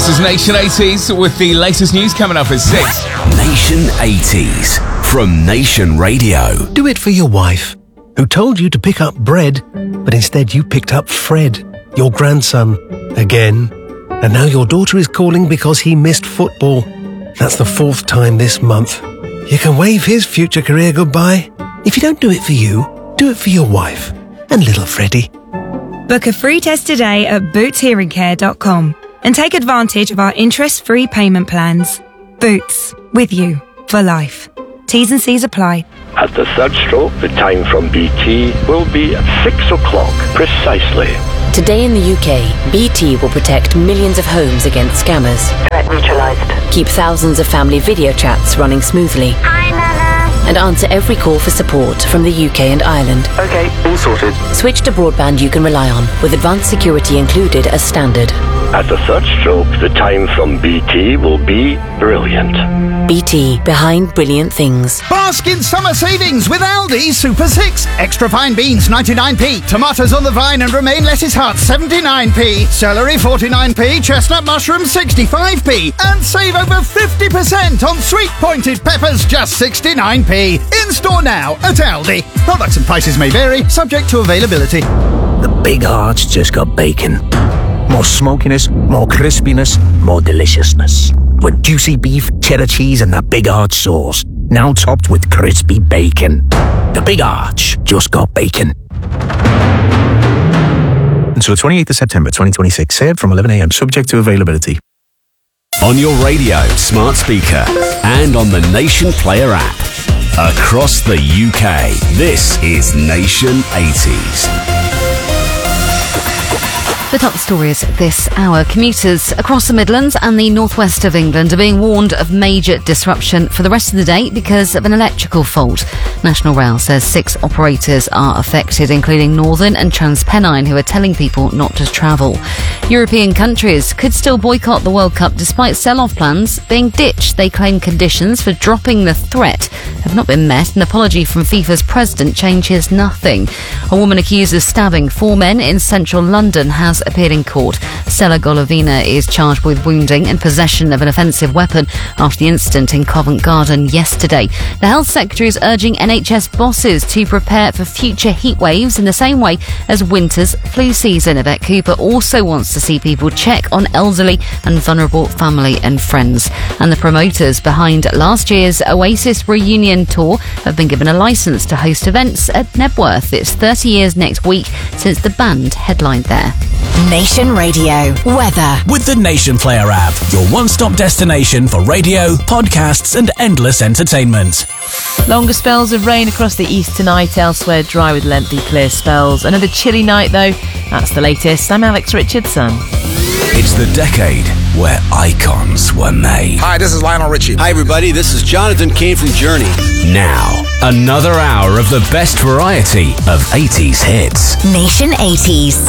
This is Nation 80s with the latest news coming up at 6. Nation 80s from Nation Radio. Do it for your wife, who told you to pick up bread, but instead you picked up Fred, your grandson, again. And now your daughter is calling because he missed football. That's the 4th time this month. You can wave his future career goodbye. If you don't do it for you, do it for your wife and little Freddie. Book a free test today at bootshearingcare.com and take advantage of our interest-free payment plans. Boots, with you for life. T's and C's apply. At the third stroke, the time from BT will be at 6 o'clock precisely. Today in the UK, BT will protect millions of homes against scammers. Threat neutralised. Keep thousands of family video chats running smoothly. Hi, Nana. And answer every call for support from the UK and Ireland. Okay, all sorted. Switch to broadband you can rely on, with advanced security included as standard. At the third stroke, the time from BT will be brilliant. BT, behind brilliant things. Bask in summer savings with Aldi Super 6. Extra fine beans 99p. Tomatoes on the vine and romaine lettuce heart 79p. Celery 49p. Chestnut mushrooms 65p. And save over 50% on sweet pointed peppers just 69p. In store now at Aldi. Products and prices may vary, subject to availability. The Big Arch just got bacon. More smokiness, more crispiness, more deliciousness. With juicy beef, cheddar cheese and the Big Arch sauce. Now topped with crispy bacon. The Big Arch just got bacon. Until 28th of September 2026. Served from 11 a.m. Subject to availability. On your radio, smart speaker, and on the Nation Player app. Across the UK, this is Nation 80s. The top stories this hour. Commuters across the Midlands and the northwest of England are being warned of major disruption for the rest of the day because of an electrical fault. National Rail says 6 operators are affected, including Northern and TransPennine, who are telling people not to travel. European countries could still boycott the World Cup despite sell-off plans being ditched. They claim conditions for dropping the threat have not been met. An apology from FIFA's president changes nothing. A woman accused of stabbing 4 men in central London has appeared in court. Stella Golovina is charged with wounding and possession of an offensive weapon after the incident in Covent Garden yesterday. The Health Secretary is urging NHS bosses to prepare for future heat waves in the same way as winter's flu season. Yvette Cooper also wants to see people check on elderly and vulnerable family and friends. And the promoters behind last year's Oasis reunion tour have been given a licence to host events at Nebworth. It's 30 years next week since the band headlined there. Nation Radio weather with the Nation Player app, your one-stop destination for radio, podcasts and endless entertainment. Longer spells of rain across the east tonight, elsewhere dry with lengthy clear spells. Another chilly night though. That's the latest. I'm Alex Richardson. It's the decade where icons were made. Hi, this is Lionel Richie. Hi everybody, this is Jonathan Cain from Journey. Now, another hour of the best variety of 80s hits. Nation 80s.